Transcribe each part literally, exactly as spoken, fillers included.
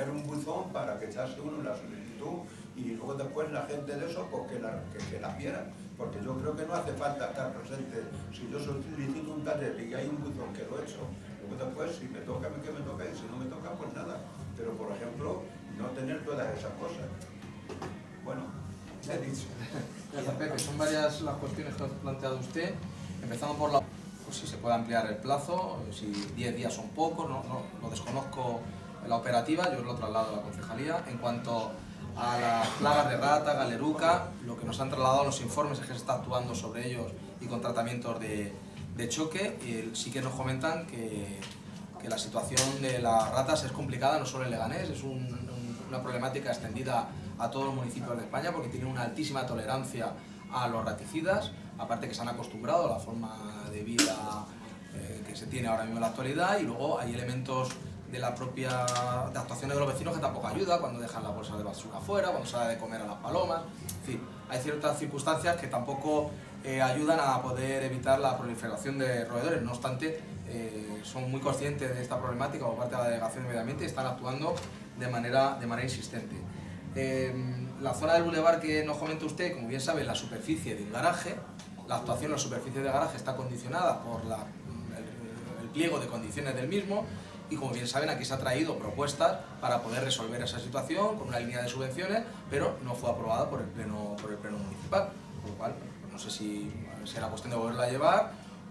tener un buzón para que echase uno la solicitud y luego después la gente de eso pues que la, que, que la viera, porque yo creo que no hace falta estar presente. Si yo solicito un taller y hay un buzón que lo he hecho, luego después si me toca, que me toca, y si no me toca, pues nada. Pero por ejemplo, no tener todas esas cosas. Bueno, ya he dicho. Gracias, Pepe. Son varias las cuestiones que ha planteado usted, empezando por la... pues si se puede ampliar el plazo, si diez días son pocos, no, no, lo desconozco en la operativa, yo lo traslado a la concejalía. En cuanto a las plagas de rata, galeruca, lo que nos han trasladado los informes es que se está actuando sobre ellos y con tratamientos de, de choque. Y sí que nos comentan que, que la situación de las ratas es complicada, no solo en Leganés, es un, un, una problemática extendida a todos los municipios de España porque tienen una altísima tolerancia a los raticidas, aparte que se han acostumbrado a la forma de vida eh, que se tiene ahora mismo en la actualidad, y luego hay elementos de la propia de actuaciones de los vecinos que tampoco ayuda, cuando dejan la bolsa de basura afuera, cuando se da de comer a las palomas, en fin, hay ciertas circunstancias que tampoco eh, ayudan a poder evitar la proliferación de roedores. No obstante, eh, son muy conscientes de esta problemática por parte de la Delegación de Medio Ambiente y están actuando de manera, de manera insistente. Eh, la zona del bulevar que nos comenta usted, como bien sabe, la superficie del garaje, la actuación en la superficie del garaje está condicionada por la, el, el pliego de condiciones del mismo, y como bien saben, aquí se ha traído propuestas para poder resolver esa situación con una línea de subvenciones, pero no fue aprobada por el pleno, por el pleno municipal, por lo cual no sé si será cuestión de volverla a llevar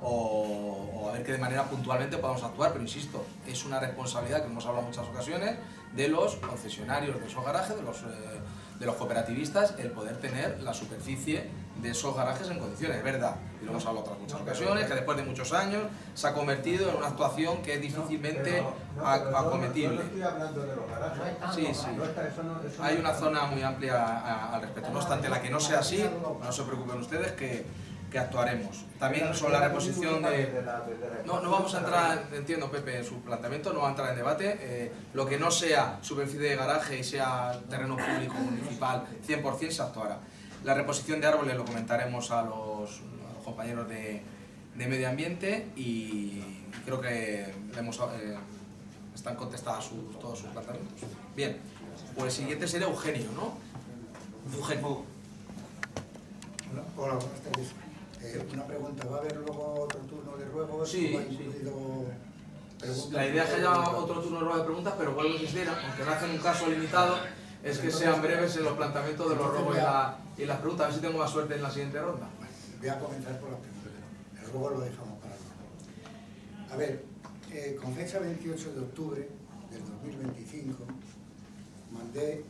o, o a ver que de manera puntualmente podamos actuar, pero insisto, es una responsabilidad que hemos hablado en muchas ocasiones de los concesionarios de esos garajes, de los, eh, de los cooperativistas, el poder tener la superficie de esos garajes en condiciones. Es verdad, y lo hemos hablado en otras muchas ocasiones, que después de muchos años se ha convertido en una actuación que es difícilmente acometible. No estoy hablando de los garajes. Sí, sí. Hay una zona muy amplia al respecto. No obstante, la que no sea así, no se preocupen ustedes que, que actuaremos. También sobre la reposición de... No, no vamos a entrar, entiendo Pepe, en su planteamiento, no va a entrar en debate. Eh, lo que no sea superficie de garaje y sea terreno público municipal, cien por cien se actuará. La reposición de árboles lo comentaremos a los, a los compañeros de, de Medio Ambiente y creo que hemos, eh, están contestadas su, todos sus planteamientos. Bien, pues el siguiente sería Eugenio, ¿no? Eugenio. Hola, hola, buenas tardes. Eh, una pregunta, ¿va a haber luego otro turno de ruegos? Sí, sí. La idea es que haya otro turno de ruegos de preguntas, pero vuelvo a insistir, aunque no hacen un caso limitado, es que sean breves en los planteamientos de los ruegos y, la, y las preguntas. A ver si tengo más suerte en la siguiente ronda. Voy a comenzar por las preguntas. El ruego lo dejamos para luego. A ver, eh, con fecha veintiocho de octubre del dos mil veinticinco mandé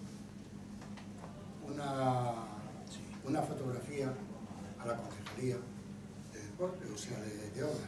una, una fotografía a la Concejalía de Deporte, o sea, de, de obra.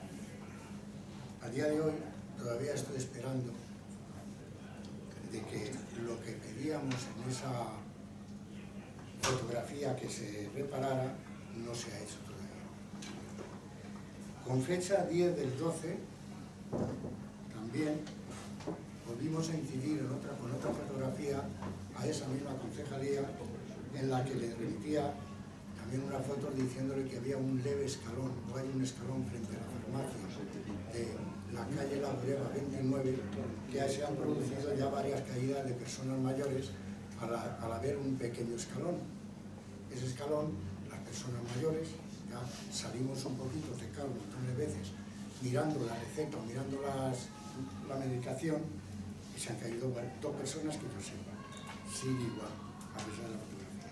Al día de hoy todavía estoy esperando de que lo que pedíamos en esa fotografía que se reparara no se ha hecho todavía. Con fecha diez del doce también volvimos a incidir en otra, con otra fotografía a esa misma concejalía en la que le remitía también una foto diciéndole que había un leve escalón, no hay un escalón frente a la farmacia de la calle La Breva veintinueve, que se han producido ya varias caídas de personas mayores al, al haber un pequeño escalón. Ese escalón, las personas mayores, ya salimos un poquito de cabo un montón de veces mirando la receta, mirando las, la medicación, y se han caído dos personas que yo sepa. Sigue igual, a pesar de la fotografía.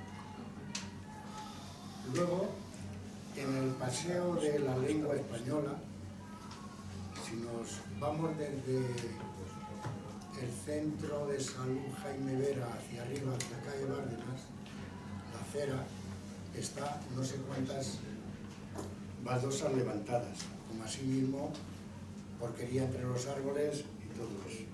Luego, en el paseo de la lengua española, si nos vamos desde el centro de salud Jaime Vera hacia arriba, hacia calle Bárdenas, la acera está no sé cuántas baldosas levantadas, como así mismo porquería entre los árboles y todo eso.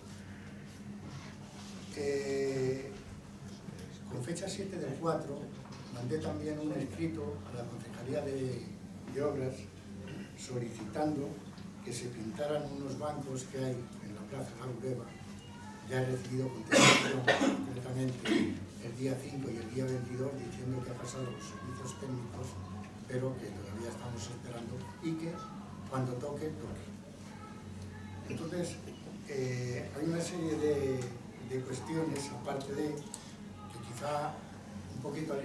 Eh, con fecha siete del cuatro mandé también un escrito a la Concejalía de, de Obras solicitando que se pintaran unos bancos que hay en la Plaza La Ureba. Ya he recibido contestación concretamente el día cinco y el día veintidós diciendo que ha pasado los servicios técnicos, pero que todavía estamos esperando y que cuando toque, toque. Entonces, eh, hay una serie de, de cuestiones, aparte de que quizá un poquito al